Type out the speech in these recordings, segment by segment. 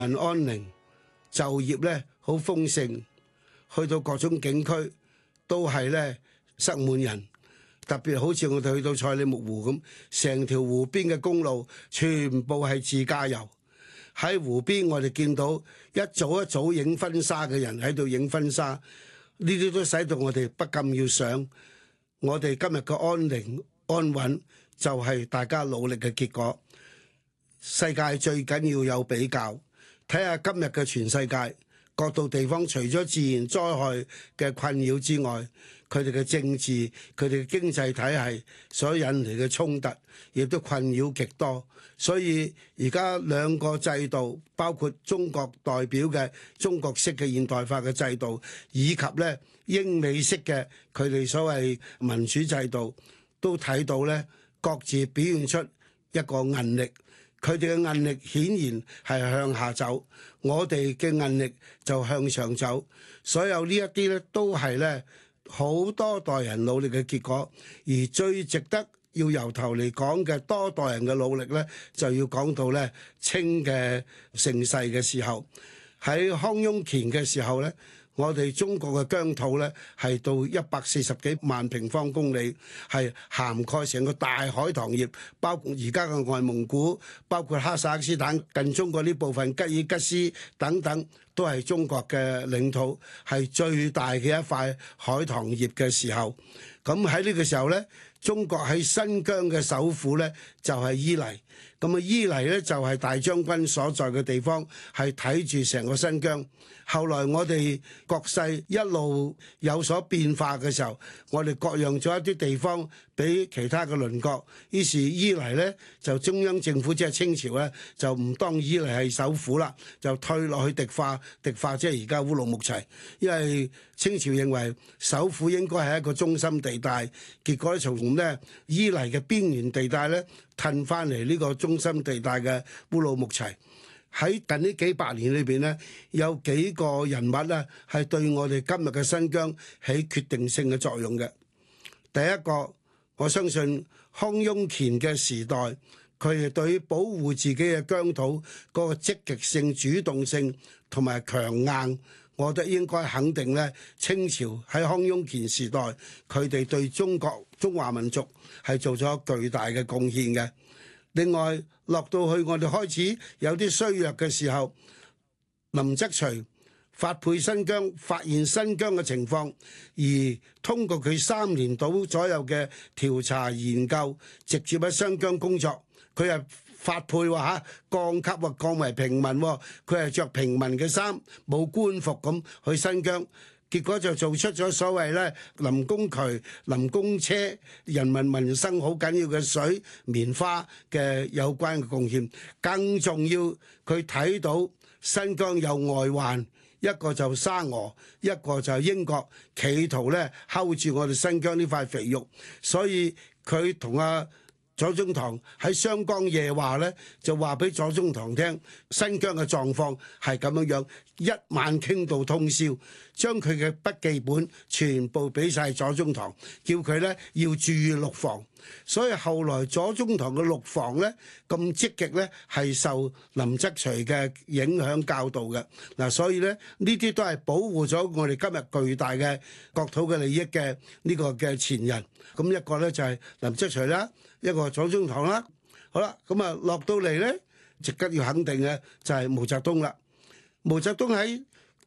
民安寧，就業咧好豐盛，去到各種景區都係咧塞滿人。特別好似我哋去到賽里木湖咁，成條湖邊嘅公路全部係自駕遊。喺湖邊我哋見到一組一組影婚紗嘅人喺度影婚紗，呢啲都使到我哋不禁要想，我哋今日嘅安寧安穩就係大家努力嘅結果。世界最緊要有比較，睇下今日嘅全世界各度地方，除咗自然災害嘅困擾之外，佢哋嘅政治、佢哋嘅經濟體系所引嚟嘅衝突，亦都困擾極多。所以而家兩個制度，包括中國代表嘅中國式嘅現代化嘅制度，以及咧英美式嘅佢哋所謂民主制度，都睇到咧各自表現出一個韌力。佢哋嘅韌力顯然係向下走，我哋嘅韌力就向上走。所有呢一啲咧都係咧好多代人努力嘅結果，而最值得要由頭嚟講嘅多代人嘅努力咧，就要講到咧清嘅盛世嘅時候，喺康雍乾嘅時候咧。我哋中國嘅疆土咧係到140幾萬平方公里，係涵蓋成個大海棠葉，包括而家嘅外蒙古，包括哈薩克斯坦近中國呢部分吉爾吉斯等等，都係中國嘅領土，係最大嘅一塊海棠葉嘅時候。咁喺呢個時候咧，中國喺新疆嘅首府咧就係伊犁。咁啊，伊犁咧就係大將軍所在嘅地方，係睇住成個新疆。後來我哋國勢一路有所變化嘅時候，我哋割讓咗一啲地方俾其他嘅鄰國，於是伊犁咧就中央政府即係清朝咧就唔當伊犁係首府啦，就退落去迪化，迪化即係而家烏魯木齊，因為清朝認為首府應該係一個中心地帶，結果從咧伊犁嘅邊緣地帶咧褪翻嚟呢個中心地帶嘅烏魯木齊。喺近呢幾百年裏邊咧，有幾個人物咧係對我哋今日嘅新疆起決定性嘅作用嘅。第一個，我相信康雍乾嘅時代，佢哋對於保護自己嘅疆土嗰個積極性、主動性同埋強硬，我覺得應該肯定咧。清朝喺康雍乾時代，佢哋對中國中華民族係做咗巨大嘅貢獻嘅。另外落到去我哋開始有啲衰弱嘅時候，林則徐發配新疆，發現新疆嘅情況，而通過佢3年到左右嘅調查研究，直接喺新疆工作。佢係發配話降級或降為平民，佢係着平民嘅衫，冇官服咁去新疆。結果就做出咗所謂咧臨工渠、臨工車、人民民生好緊要嘅水、棉花嘅有關嘅貢獻。更重要，佢睇到新疆有外患，一個就沙俄，一個就英國，企圖咧睺住我哋新疆呢塊肥肉，所以佢同左宗棠喺湘江夜話咧，就話俾左宗棠聽，新疆嘅狀況係咁樣樣，一晚傾到通宵，將佢嘅筆記本全部俾晒左宗棠，叫佢咧要注意陸防。所以後來左宗棠嘅陸防咧咁積極咧，係受林則徐嘅影響教導嘅嗱，所以咧呢啲都係保護咗我哋今日巨大嘅國土嘅利益嘅呢個嘅前人。咁一個咧就係林則徐啦，一個左宗棠啦。好啦，咁啊落到嚟咧，值得要肯定嘅就係毛澤東啦。毛澤東喺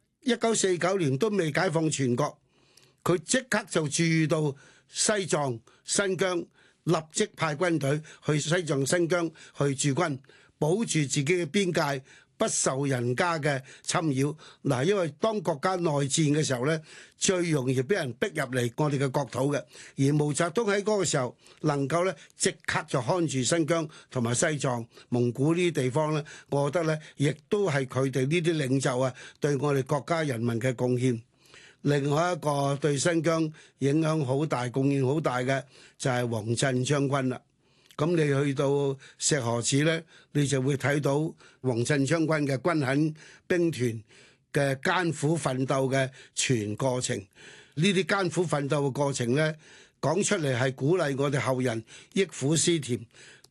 1949年都未解放全國，佢即刻就注意到西藏、新疆。立即派軍隊去西藏、新疆去駐軍，保住自己嘅邊界，不受人家嘅侵擾。嗱，因為當國家內戰嘅時候咧，最容易俾人逼入嚟我哋嘅國土嘅。而毛澤東喺嗰個時候能夠咧即刻就看住新疆同埋西藏、蒙古呢啲地方咧，我覺得咧亦都係佢哋呢啲領袖啊對我哋國家人民嘅貢獻。另外一個對新疆影響好大、貢獻好大嘅就係王震將軍啦。咁你去到石河子咧，你就會睇到王震將軍嘅軍肯兵團嘅艱苦奮鬥嘅全過程。呢啲艱苦奮鬥嘅過程咧，講出嚟係鼓勵我哋後人憶苦思甜。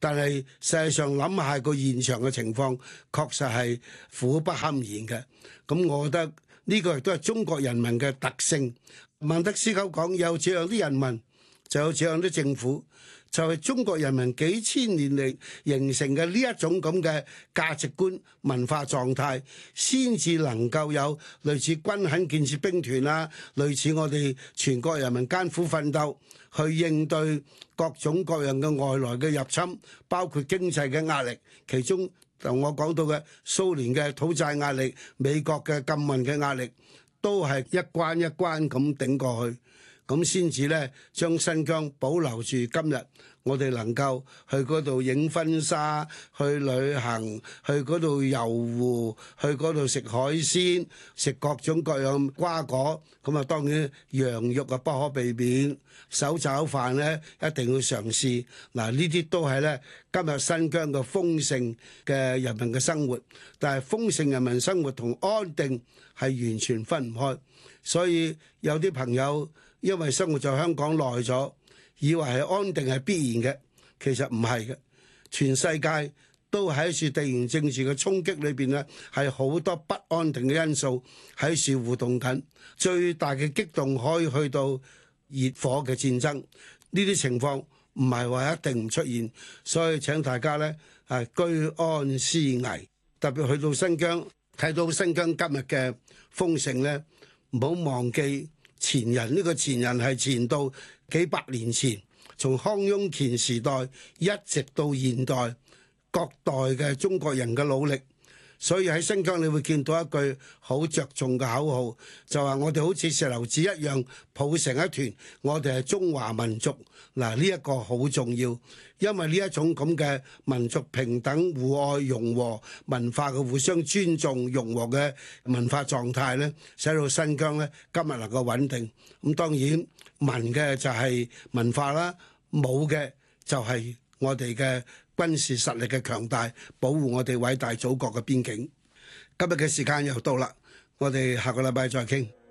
但係實際上諗下個現場嘅情況，確實係苦不堪言嘅。咁我覺得呢個亦都係中國人民嘅特性。孟德斯鳩講，有這樣啲人民，就有這樣啲政府，就係中國人民幾千年嚟形成嘅呢一種咁嘅價值觀、文化狀態，先至能夠有類似軍墾建設兵團啊，類似我哋全國人民艱苦奮鬥去應對各種各樣嘅外來嘅入侵，包括經濟嘅壓力，其中同我講到嘅蘇聯嘅討債壓力、美國嘅禁運嘅壓力，都係一關一關咁頂過去，咁先至咧將新疆保留住今日我哋能夠去嗰度影婚紗、去旅行、去嗰度遊湖、去嗰度食海鮮、食各種各樣瓜果。咁啊，當然羊肉啊不可避免，手抓飯咧一定要嘗試。嗱，呢啲都係咧今日新疆嘅豐盛嘅人民嘅生活，但係豐盛人民生活同安定係完全分唔開。所以有啲朋友因為生活在香港耐咗，以為係安定係必然嘅，其實唔係嘅。全世界都喺處地緣政治嘅衝擊裏邊咧，係好多不安定嘅因素喺處互動緊。最大嘅激動可以去到熱火嘅戰爭，呢啲情況唔係話一定唔出現。所以請大家咧係居安思危，特別去到新疆，睇到新疆今日嘅豐盛咧，唔好忘記前人。呢個前人係前到幾百年前，從康雍乾時代一直到現代，各代嘅中國人嘅努力。所以喺新疆你會見到一句好着重嘅口號，就話我哋好似石榴籽一樣抱成一團，我哋係中華民族。嗱，呢一個好重要，因為呢一種咁嘅民族平等、互愛、融和文化嘅互相尊重、融和嘅文化狀態咧，使到新疆咧今日能夠穩定。咁當然文嘅就係文化啦，武嘅就係我哋嘅軍事實力嘅強大，保護我哋偉大祖國嘅邊境。今日嘅時間又到啦，我哋下個禮拜再傾。